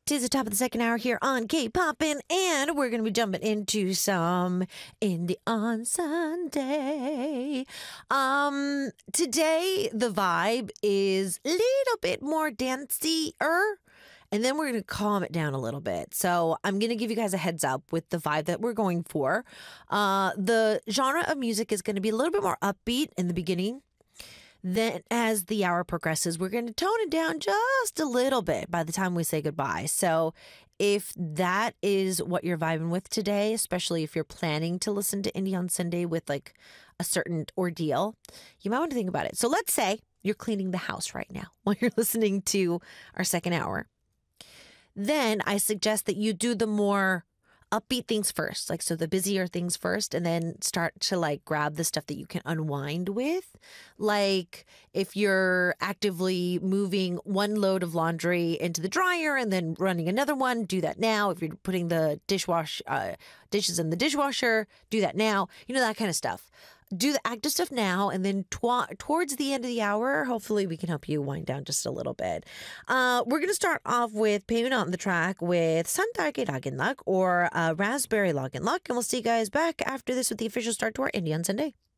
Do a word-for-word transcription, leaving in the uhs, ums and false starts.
Tis the top of the second hour here on K-Poppin', and we're going to be jumping into some Indie on Sunday. Um, today, the vibe is a little bit more dancey-er, and then we're going to calm it down a little bit. So I'm going to give you guys a heads up with the vibe that we're going for. Uh, the genre of music is going to be a little bit more upbeat in the beginning. Then, as the hour progresses, we're going to tone it down just a little bit by the time we say goodbye. So, if that is what you're vibing with today, especially if you're planning to listen to Indie on Sunday with like a certain ordeal, you might want to think about it. So, let's say you're cleaning the house right now while you're listening to our second hour. Then, I suggest that you do the more upbeat things first, like so the busier things first, and then start to like grab the stuff that you can unwind with. Like if you're actively moving one load of laundry into the dryer and then running another one, do that now. If you're putting the dishwash uh, dishes in the dishwasher, do that now. You know, that kind of stuff. Do the active stuff now, and then tw- towards the end of the hour, hopefully we can help you wind down just a little bit. Uh, we're going to start off with Payment on the track with Sandarge Login Luck or uh, Raspberry Login Luck, and we'll see you guys back after this with the official start to our Indie on Sunday.